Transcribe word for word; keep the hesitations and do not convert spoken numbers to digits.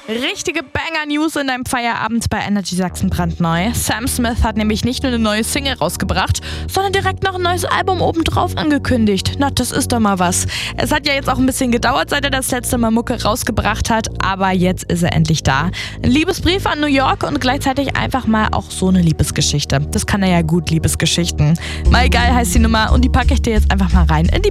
Richtige Banger-News in deinem Feierabend bei Energy Sachsen brandneu. Sam Smith hat nämlich nicht nur eine neue Single rausgebracht, sondern direkt noch ein neues Album obendrauf angekündigt. Na, das ist doch mal was. Es hat ja jetzt auch ein bisschen gedauert, seit er das letzte Mal Mucke rausgebracht hat, aber jetzt ist er endlich da. Ein Liebesbrief an New York und gleichzeitig einfach mal auch so eine Liebesgeschichte. Das kann er ja gut, Liebesgeschichten. Mal geil heißt die Nummer und die packe ich dir jetzt einfach mal rein in die